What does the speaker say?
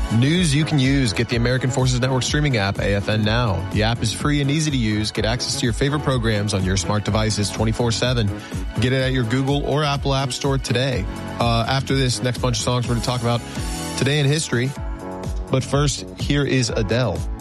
News you can use. Get the American Forces Network streaming app, AFN Now. The app is free and easy to use. Get access to your favorite programs on your smart devices 24/7. Get it at your Google or Apple App Store today. After this next bunch of songs, we're going to talk about today in history. But first, here is Adele.